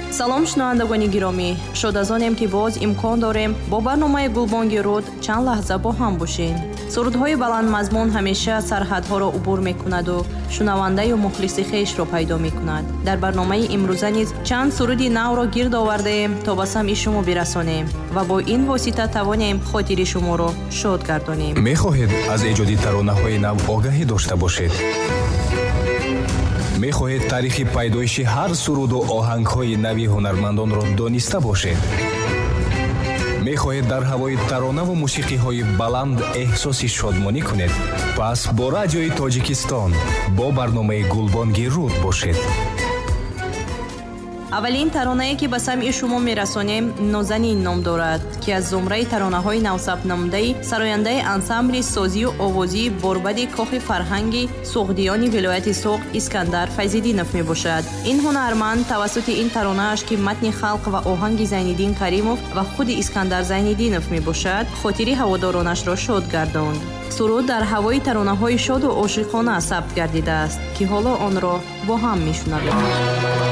салом шунавандагони гиромӣ, шод аз онем ки боз имкон дорем бо барномаи Гулбонги руд чанд лаҳза бо ҳам бошем. сурудҳои баландмазмун ҳамеша сарҳадҳоро убур мекунаду шунавандаю мухлиси хешро пайдо мекунад. дар барномаи имрӯза низ чанд суруди навро гирд овардаем то ба самъи шумо бирасонем ва бо ин восита тавонем хотири шуморо шод гардонем. мехоҳед аз эҷоди таронаҳои нав огаҳӣ дошта бошед? мехоҳед таърихи пайдоиши ҳар суруду оҳангҳои нави ҳунармандонро дониста бошед? мехоҳед дар ҳавои таронаву мусиқиҳои баланд эҳсоси шодмонӣ кунед? пас бо радиои Тоҷикистон бо барномаи Гулбонги руд бошед. аввалин таронае ки ба самъи шумо мерасонем нозанин ном дорад, ки аз зумраи таронаҳои навсабтнамудаи сарояндаи ансамбли созию овозии борбади кохи фарҳанги суғдиёни вилояти Суғд Искандар Файзиддинов мебошад. ин ҳунарманд тавассути ин таронааш ки матни халқ ва оҳанги Зайниддин Каримов ва худи Искандар Зайниддинов мебошад, хотири ҳаводоронашро шод гардонд. суруд дар ҳавои таронаҳои шоду ошиқона сабт гардидааст, ки ҳоло онро бо ҳам мешунавем.